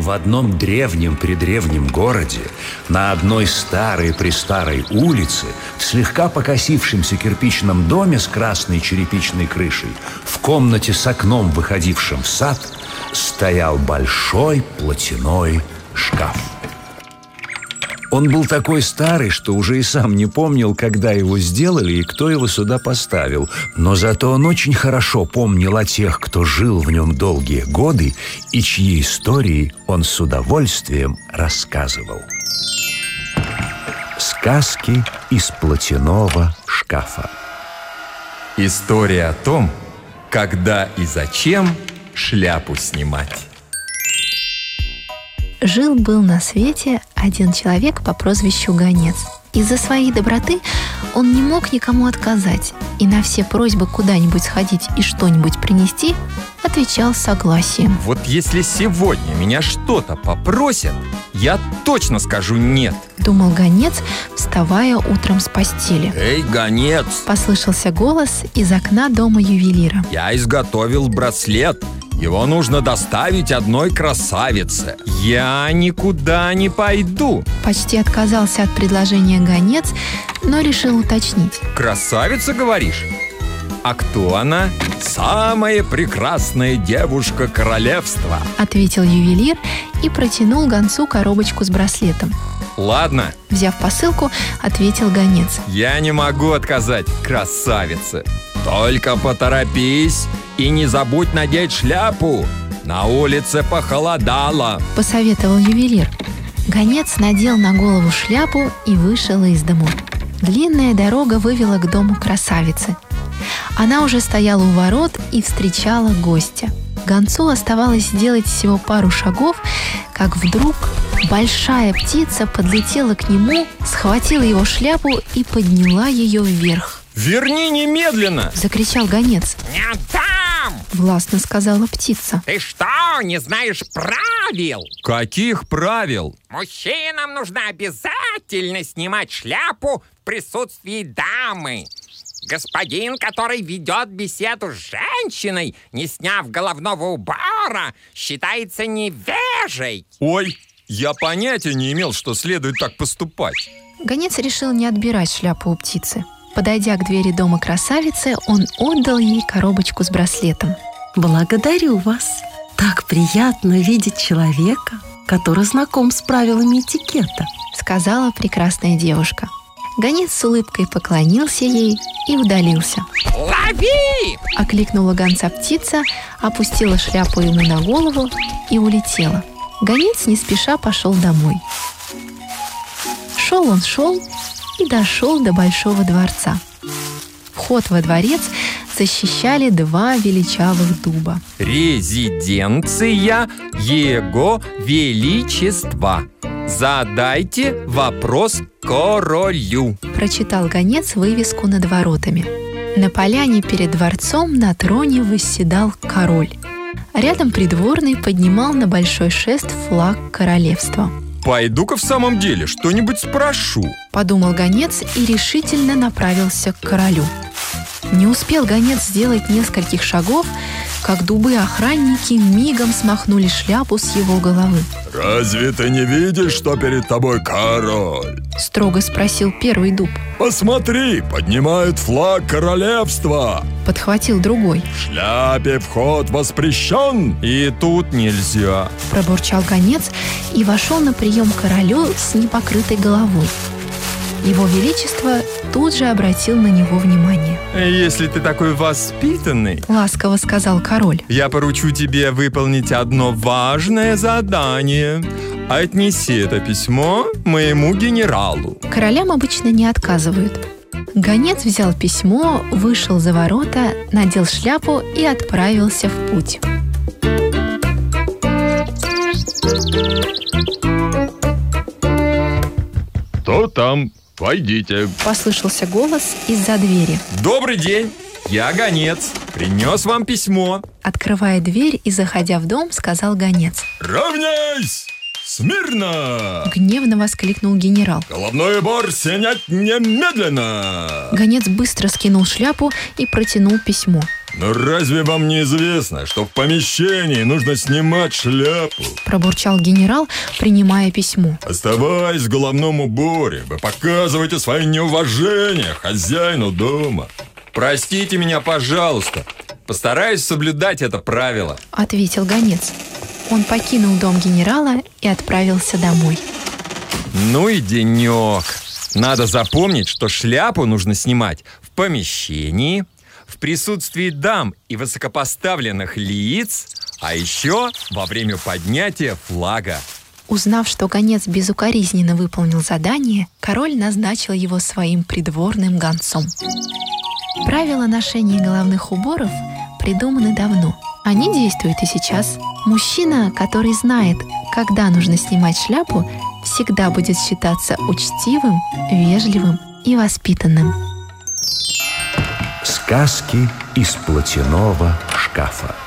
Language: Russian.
В одном древнем-предревнем городе, на одной старой-престарой улице, в слегка покосившемся кирпичном доме с красной черепичной крышей, в комнате с окном, выходившим в сад, стоял большой платяной шкаф. Он был такой старый, что уже и сам не помнил, когда его сделали и кто его сюда поставил. Но зато он очень хорошо помнил о тех, кто жил в нем долгие годы и чьи истории он с удовольствием рассказывал. Сказки из платяного шкафа. История о том, когда и зачем шляпу снимать. Жил-был на свете один человек по прозвищу Гонец. Из-за своей доброты он не мог никому отказать, и на все просьбы куда-нибудь сходить и что-нибудь принести отвечал согласием. Вот если сегодня меня что-то попросят, я точно скажу «нет», думал Гонец, вставая утром с постели. «Эй, Гонец!» Послышался голос из окна дома ювелира. «Я изготовил браслет. Его нужно доставить одной красавице. Я никуда не пойду». Почти отказался от предложения Гонец, но решил уточнить. «Красавица, говоришь? А кто она?» «Самая прекрасная девушка королевства», ответил ювелир и протянул Гонцу коробочку с браслетом. «Ладно», взяв посылку, ответил Гонец. «Я не могу отказать красавице. Только поторопись и не забудь надеть шляпу. На улице похолодало», посоветовал ювелир. Гонец надел на голову шляпу и вышел из дому. Длинная дорога вывела к дому красавицы. Она уже стояла у ворот и встречала гостя. Гонцу оставалось сделать всего пару шагов, как вдруг большая птица подлетела к нему, схватила его шляпу и подняла ее вверх. «Верни немедленно!» — закричал Гонец. «Не дам!» — властно сказала птица. «Ты что, не знаешь правил? «Каких правил?» Мужчинам нужно обязательно снимать шляпу в присутствии дамы. Господин, который ведет беседу с женщиной, не сняв головного убора, считается невежей». «Ой, я понятия не имел, что следует так поступать». Гонец решил не отбирать шляпу у птицы. Подойдя к двери дома красавицы, он отдал ей коробочку с браслетом. «Благодарю вас. Так приятно видеть человека, который знаком с правилами этикета», — сказала прекрасная девушка. Гонец с улыбкой поклонился ей и удалился. «Лови!» — окликнула гонца птица, опустила шляпу ему на голову и улетела. Гонец не спеша пошел домой. Шел и дошел до большого дворца. Вход во дворец защищали два величавых дуба. «Резиденция Его Величества. Задайте вопрос королю», — прочитал Гонец вывеску над воротами. На поляне перед дворцом на троне восседал король. Рядом придворный поднимал на большой шест флаг королевства. «Пойду-ка в самом деле что-нибудь спрошу», — подумал Гонец и решительно направился к королю. Не успел Гонец сделать нескольких шагов, как дубы-охранники мигом смахнули шляпу с его головы. «Разве ты не видишь, что перед тобой король?» — строго спросил первый дуб. «Посмотри, поднимает флаг королевства!» — подхватил другой. «В шляпе вход воспрещен!» «И тут нельзя!» — пробурчал Гонец и вошел на прием к королю с непокрытой головой. Его Величество тут же обратил на него внимание. «Если ты такой воспитанный, — ласково сказал король, — я поручу тебе выполнить одно важное задание. Отнеси это письмо моему генералу». Королям обычно не отказывают. Гонец взял письмо, вышел за ворота, надел шляпу и отправился в путь. «Кто там? Войдите!» — послышался голос из-за двери. «Добрый день! Я Гонец. Принес вам письмо». Открывая дверь и заходя в дом, сказал Гонец. «Равняйсь! Смирно!» — гневно воскликнул генерал. «Головной убор снять немедленно!» Гонец быстро скинул шляпу и протянул письмо. Но разве вам не известно, что в помещении нужно снимать шляпу? Пробурчал генерал, принимая письмо. Оставаясь в головном уборе, вы показываете свое неуважение хозяину дома. Простите меня, пожалуйста. Постараюсь соблюдать это правило. Ответил гонец. Он покинул дом генерала и отправился домой. Ну и денек. Надо запомнить, что шляпу нужно снимать в помещении, в присутствии дам и высокопоставленных лиц, а еще во время поднятия флага. Узнав, что гонец безукоризненно выполнил задание, король назначил его своим придворным гонцом. Правила ношения головных уборов придуманы давно. Они действуют и сейчас. Мужчина, который знает, когда нужно снимать шляпу, всегда будет считаться учтивым, вежливым и воспитанным. Сказки из платяного шкафа.